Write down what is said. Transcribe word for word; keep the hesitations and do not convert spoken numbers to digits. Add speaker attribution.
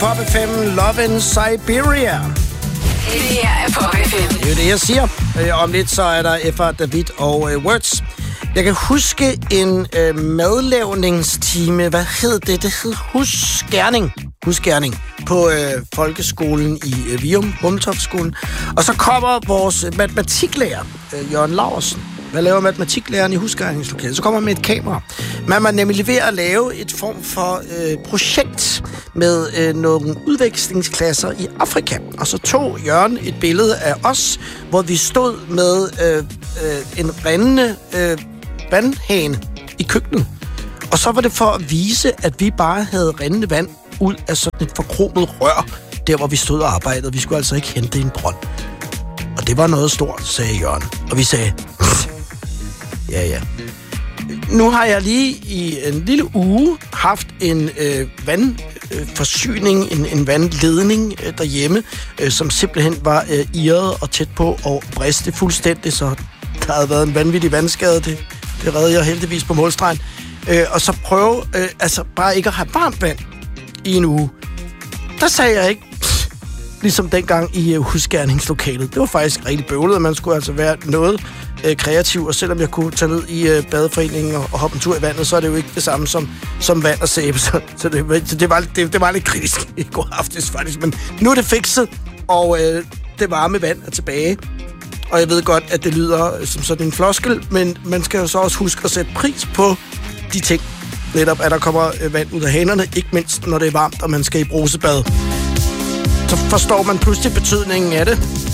Speaker 1: Pop F M, Love in Siberia.
Speaker 2: Det her er Pop F M.
Speaker 1: Det er jo det, jeg siger. Øh, om lidt så er der F R, David og øh, Words. Jeg kan huske en øh, madlavningstime. Hvad hed det? Det hed husgerning. Husgerning på øh, folkeskolen i øh, Virum, Hummeltoftskolen. Og så kommer vores matematiklærer, øh, Jørgen Laursen. Hvad laver matematiklæreren i husgerningslokalet? Så kommer han med et kamera. Man må nemlig ved at lave et form for øh, projekt med øh, nogle udvekslingsklasser i Afrika. Og så tog Jørgen et billede af os, hvor vi stod med øh, øh, en rindende øh, vandhane i køkkenet. Og så var det for at vise, at vi bare havde rindende vand ud af sådan et forkromet rør, der hvor vi stod og arbejdede. Vi skulle altså ikke hente en brønd. Og det var noget stort, sagde Jørgen. Og vi sagde, ja ja. Nu har jeg lige i en lille uge haft en øh, vandforsyning, øh, en, en vandledning øh, derhjemme, øh, som simpelthen var øh, irret og tæt på at briste fuldstændig, så der havde været en vanvittig vandskade. Det, det reddede jeg heldigvis på målstregen. Øh, og så prøve øh, altså bare ikke at have varmt vand i en uge. Der sagde jeg ikke, ligesom dengang i uh, husgerningslokalet. Det var faktisk rigtig bøvlet, at man skulle altså være noget uh, kreativ, og selvom jeg kunne tage ned i uh, badeforeningen og, og hoppe en tur i vandet, så er det jo ikke det samme som, som vand og sæbe. Så, så, det, så det, var, det, det var lidt kritisk i går aftes faktisk, men nu er det fikset, og uh, det varme vand er tilbage. Og jeg ved godt, at det lyder uh, som sådan en floskel, men man skal jo så også huske at sætte pris på de ting. Netop, at der kommer uh, vand ud af hanerne, ikke mindst når det er varmt, og man skal i brusebad. Så forstår man pludselig betydningen af det.